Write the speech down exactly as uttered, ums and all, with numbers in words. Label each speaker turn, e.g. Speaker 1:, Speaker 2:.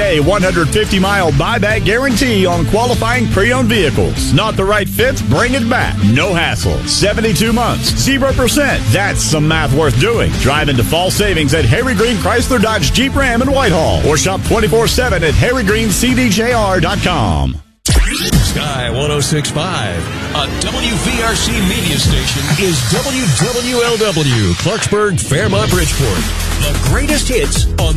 Speaker 1: A one hundred fifty mile buyback guarantee on qualifying pre-owned vehicles. Not the right fit? Bring it back. No hassle. seventy-two months. zero percent. That's some math worth doing. Drive into fall savings at Harry Green Chrysler Dodge Jeep Ram in Whitehall or shop twenty-four seven at harry green c d j r dot com.
Speaker 2: Sky one oh six point five, a W V R C media station, is W W L W, Clarksburg, Fairmont, Bridgeport. The greatest hits on